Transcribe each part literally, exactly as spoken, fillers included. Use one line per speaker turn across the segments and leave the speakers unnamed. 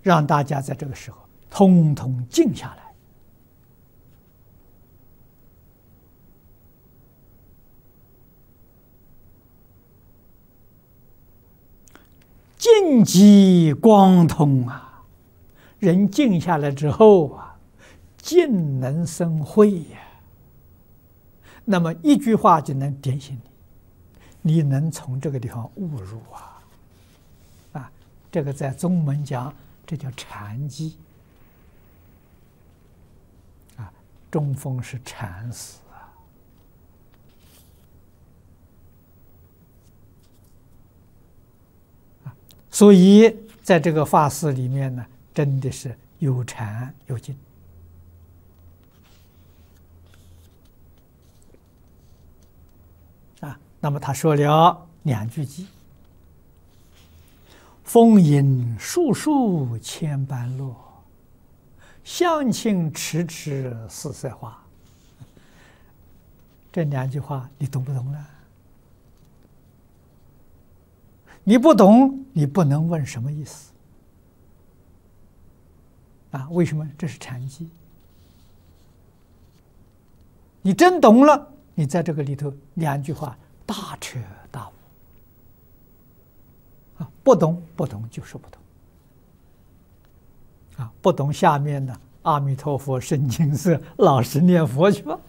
让大家在这个时候通通静下来，静极光通啊！人静下来之后啊，静能生慧呀。那么一句话就能点醒你，你能从这个地方悟入啊！啊，这个在宗门讲，这叫禅机啊。中风是禅死啊，所以在这个法事里面呢，真的是有禅有静。啊，那么他说了两句偈：风影树树千般落，相亲迟迟似赛花。这两句话你懂不懂呢？你不懂，你不能问什么意思啊？为什么？这是禅机。你真懂了，你在这个里头两句话大彻大悟啊！不懂不懂就是不懂啊！不懂下面呢，阿弥陀佛深情色，老实念佛去吧。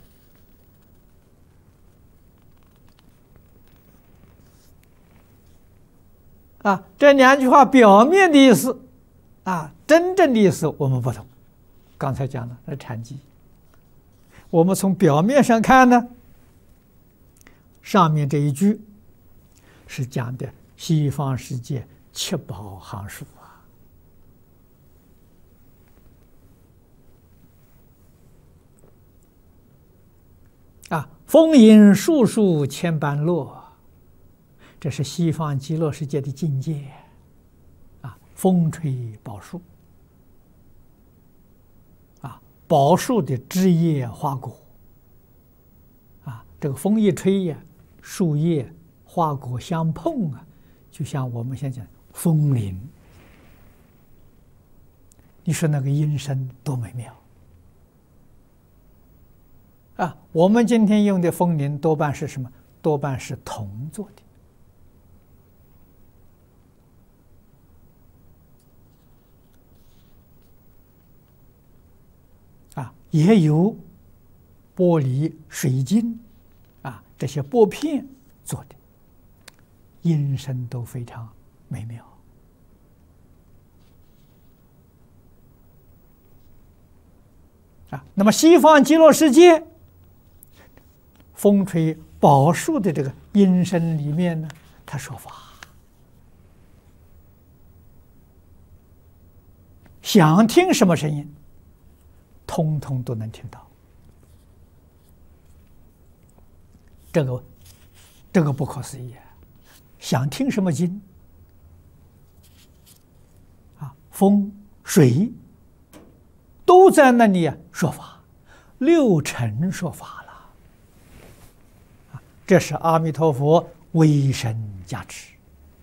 啊，这两句话表面的意思啊，真正的意思我们不懂。刚才讲了那禅机，我们从表面上看呢，上面这一句是讲的西方世界七宝行书啊，啊，风影树树千般落，这是西方极乐世界的境界啊，风吹宝树啊，宝树的枝叶花果啊，这个风一吹呀，树叶花果相碰啊，就像我们现在讲风铃。你说那个音声多美妙啊！我们今天用的风铃多半是什么？多半是铜做的啊，也有玻璃、水晶啊这些玻片做的，音声都非常美妙啊。那么西方极乐世界风吹宝树的这个音声里面呢，他说法，想听什么声音，通通都能听到。这个这个不可思议啊！想听什么经啊，风水都在那里啊说法，六尘说法了啊！这是阿弥陀佛威神加持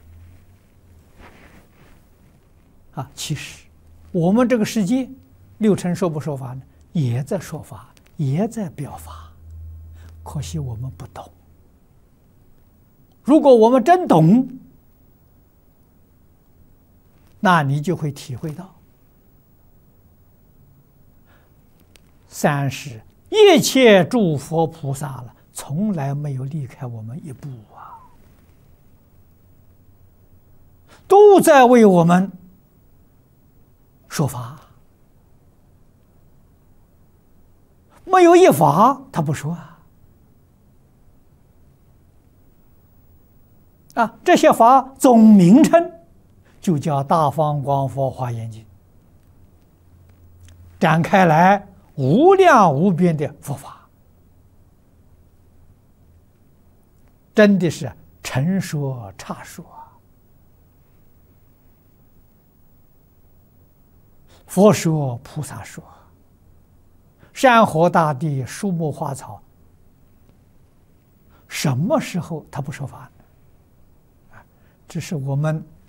啊！其实我们这个世界六尘说不说法呢？也在说法，也在表法，可惜我们不懂。如果我们真懂，那你就会体会到，三世一切诸佛菩萨了，从来没有离开我们一步啊，都在为我们说法，没有一法他不说啊。啊，这些法总名称就叫《大方广佛华严经》，展开来无量无边的佛法，真的是陈说岔说啊！佛说，菩萨说，山河大地、树木花草，什么时候他不说法呢？只是我们